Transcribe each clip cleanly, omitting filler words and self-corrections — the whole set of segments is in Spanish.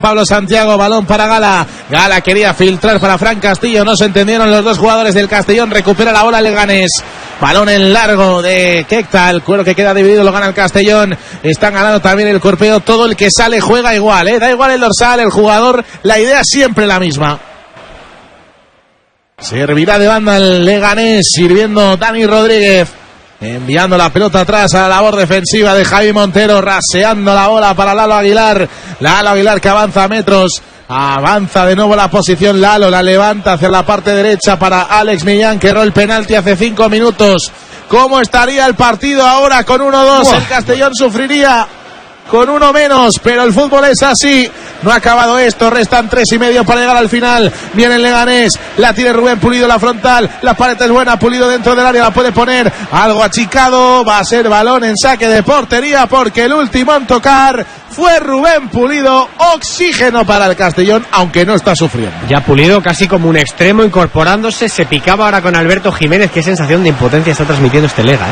Pablo Santiago, balón para Gala. Gala quería filtrar para Fran Castillo, no se entendieron los dos jugadores del Castellón. Recupera la bola el Leganés. Balón en largo de Kekta, el cuero que queda dividido lo gana el Castellón. Están ganando también el Corpeo. Todo el que sale juega igual, da igual el dorsal, el jugador, la idea es siempre la misma. Servirá de banda el Leganés, sirviendo Dani Rodríguez. Enviando la pelota atrás a la labor defensiva de Javi Montero, raseando la bola para Lalo Aguilar. Lalo Aguilar que avanza metros, avanza de nuevo la posición. Lalo la levanta hacia la parte derecha para Alex Millán, que erró el penalti hace 5 minutos. ¿Cómo estaría el partido ahora con 1-2? El Castellón sufriría con uno menos, pero el fútbol es así. No ha acabado esto, restan 3:30 para llegar al final. Viene el Leganés, la tiene Rubén Pulido, la frontal, la pared es buena, Pulido dentro del área, la puede poner, algo achicado, va a ser balón en saque de portería, porque el último en tocar fue Rubén Pulido. Oxígeno para el Castellón, aunque no está sufriendo. Ya Pulido casi como un extremo incorporándose, se picaba ahora con Alberto Jiménez. Qué sensación de impotencia está transmitiendo este Lega,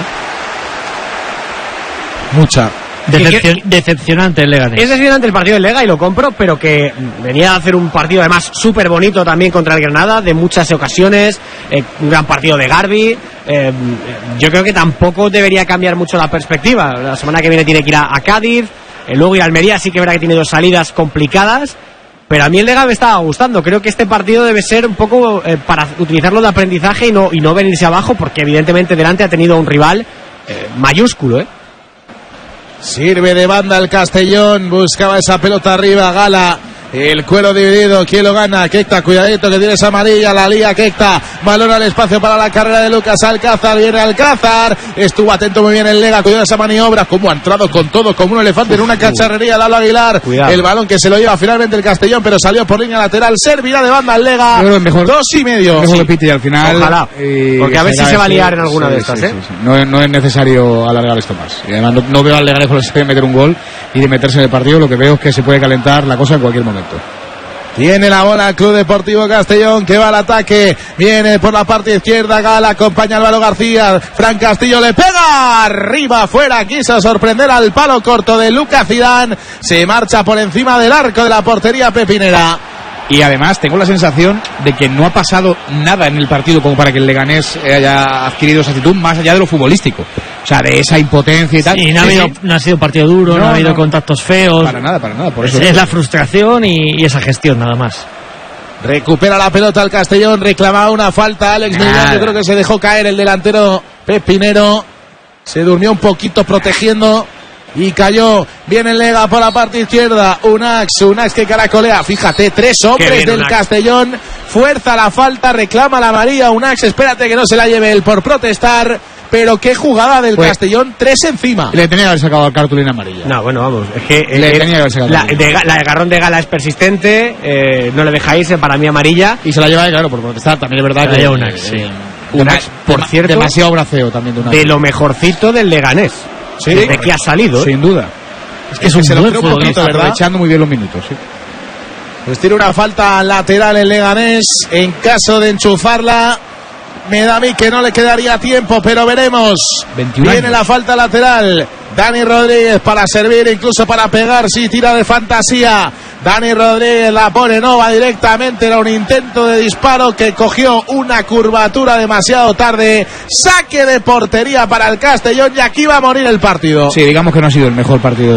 Mucha. Decepcionante el Leganés. Es decepcionante el partido del Lega y lo compro, pero que venía a hacer un partido además súper bonito también contra el Granada, de muchas ocasiones, un gran partido de Garbi. Yo creo que tampoco debería cambiar mucho la perspectiva. La semana que viene tiene que ir a Cádiz, luego ir a Almería, sí que verá que tiene 2 salidas complicadas, pero a mí el Lega me estaba gustando. Creo que este partido debe ser un poco para utilizarlo de aprendizaje y no venirse abajo, porque evidentemente delante ha tenido un rival mayúsculo, Sirve de banda el Castellón, buscaba esa pelota arriba, Gala, el cuero dividido, ¿quién lo gana? Kekta, cuidadito que tienes amarilla, la lía Kekta, balón al espacio para la carrera de Lucas Alcázar, viene Alcázar, estuvo atento muy bien el Lega, cuidado esa maniobra, como ha entrado con todo, como un elefante en una cacharrería, Lalo Aguilar, cuidado. El balón que se lo lleva finalmente el Castellón, pero salió por línea lateral, servirá de banda al Lega, 2:30. Mejor que Piti al final. Ojalá, porque a ver si se va a liar en alguna de estas, Sí. No es necesario alargar esto más. Y además no veo al Leganés por de meter un gol y de meterse en el partido. Lo que veo es que se puede calentar la cosa en cualquier momento. Tiene la bola el Club Deportivo Castellón, que va al ataque, viene por la parte izquierda, Gala, acompaña a Álvaro García, Fran Castillo le pega, arriba, afuera, quiso sorprender al palo corto de Lucas Zidane, se marcha por encima del arco de la portería pepinera. Y además tengo la sensación de que no ha pasado nada en el partido como para que el Leganés haya adquirido esa actitud más allá de lo futbolístico. O sea, de esa impotencia y tal. Sí, no ha sido un partido duro, no ha habido contactos feos. Para nada. Por eso es la frustración y esa gestión, nada más. Recupera la pelota el Castellón, reclamaba una falta Alex Millán. Yo creo que se dejó caer el delantero pepinero. Se durmió un poquito protegiendo y cayó. Viene el Lega por la parte izquierda, Unax que caracolea, fíjate, 3 hombres del Unax. Castellón, fuerza la falta, reclama la amarilla, Unax, espérate que no se la lleve él por protestar, pero qué jugada del Castellón, 3 encima. Le tenía que haber sacado cartulina amarilla. No, bueno, vamos, es que le tenía que haber sacado la agarrón de Gala es persistente, no le deja irse, para mí amarilla. Y se la lleva, claro, por protestar, también es verdad que Unax, por cierto, demasiado braceo también de Unax. De lo mejorcito del Leganés. Sí, desde que ha salido. Sin duda. Es que es un buen futbolista, aprovechando muy bien los minutos. Sí. Pues tiene una falta lateral el Leganés. En caso de enchufarla, me da a mí que no le quedaría tiempo, pero veremos. Viene la falta lateral. Dani Rodríguez para servir, incluso para pegar, sí, tira de fantasía. Dani Rodríguez la pone, no va directamente, era un intento de disparo que cogió una curvatura demasiado tarde. Saque de portería para el Castellón y aquí va a morir el partido. Sí, digamos que no ha sido el mejor partido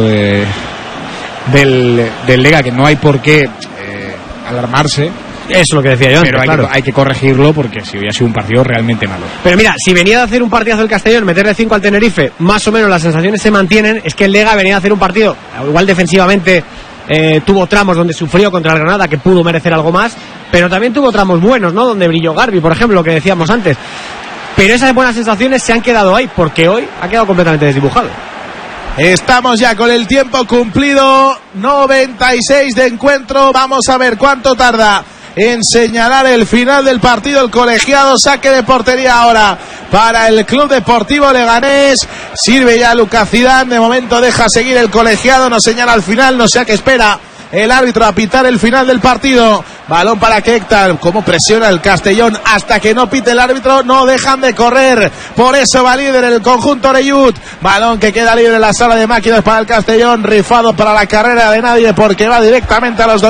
del Lega, que no hay por qué alarmarse. Eso es lo que decía yo antes, pero hay que corregirlo, porque si hubiera sido un partido realmente malo. Pero mira, si venía de hacer un partidazo el Castellón, meterle 5 al Tenerife, más o menos las sensaciones se mantienen. Es que el Lega venía a hacer un partido, igual defensivamente tuvo tramos donde sufrió contra el Granada, que pudo merecer algo más, pero también tuvo tramos buenos, ¿no? Donde brilló Garbi, por ejemplo, lo que decíamos antes. Pero esas buenas sensaciones se han quedado ahí, porque hoy ha quedado completamente desdibujado. Estamos ya con el tiempo cumplido, 96 de encuentro, vamos a ver cuánto tarda en señalar el final del partido el colegiado. Saque de portería ahora para el Club Deportivo Leganés, sirve ya Lucas Zidane, de momento deja seguir el colegiado, no señala al final, no sé a qué espera el árbitro a pitar el final del partido. Balón para Kekta, como presiona el Castellón hasta que no pite el árbitro, no dejan de correr, por eso va líder el conjunto Oreyud. Balón que queda libre en la sala de máquinas para el Castellón, rifado para la carrera de nadie porque va directamente a los